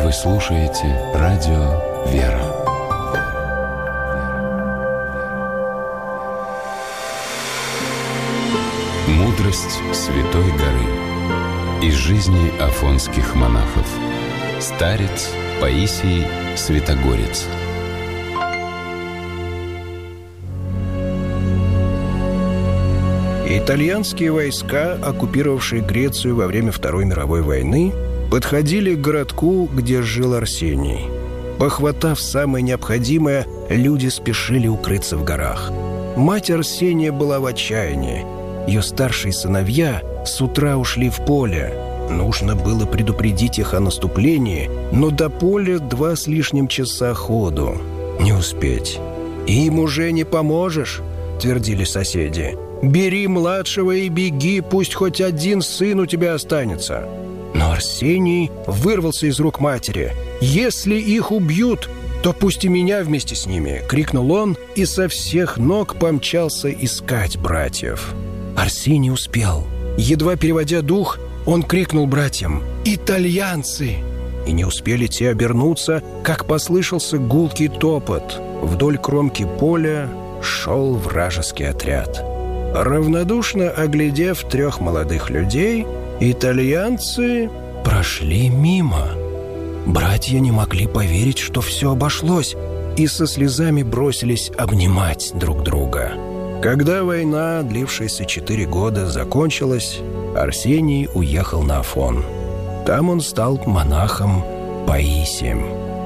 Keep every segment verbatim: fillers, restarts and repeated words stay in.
Вы слушаете радио «Вера». Мудрость Святой горы. Из жизни афонских монахов. Старец Паисий Святогорец. Итальянские войска, оккупировавшие Грецию во время Второй мировой войны, подходили к городку, где жил Арсений. Похватав самое необходимое, люди спешили укрыться в горах. Мать Арсения была в отчаянии. Ее старшие сыновья с утра ушли в поле. Нужно было предупредить их о наступлении, но до поля два с лишним часа ходу. Не успеть. «Им уже не поможешь», — твердили соседи. «Бери младшего и беги, пусть хоть один сын у тебя останется». Но Арсений вырвался из рук матери. «Если их убьют, то пусть и меня вместе с ними!» — крикнул он и со всех ног помчался искать братьев. Арсений успел. Едва переводя дух, он крикнул братьям: «Итальянцы!» И не успели те обернуться, как послышался гулкий топот. Вдоль кромки поля шел вражеский отряд. Равнодушно оглядев трех молодых людей, итальянцы прошли мимо. Братья не могли поверить, что все обошлось, и со слезами бросились обнимать друг друга. Когда война, длившаяся четыре года, закончилась, Арсений уехал на Афон. Там он стал монахом Паисием.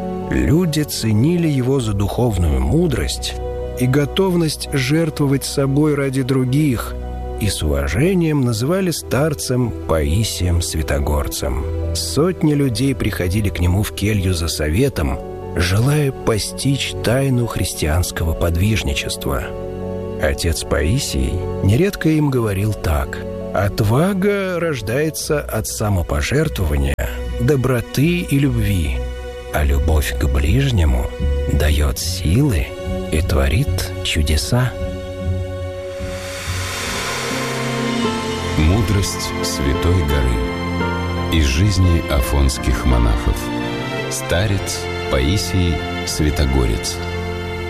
Люди ценили его за духовную мудрость и готовность жертвовать собой ради других, и с уважением называли старцем Паисием Святогорцем. Сотни людей приходили к нему в келью за советом, желая постичь тайну христианского подвижничества. Отец Паисий нередко им говорил так: «Отвага рождается от самопожертвования, доброты и любви, а любовь к ближнему дает силы и творит чудеса». Мудрость Святой горы. Из жизни афонских монахов. Старец Паисий Святогорец.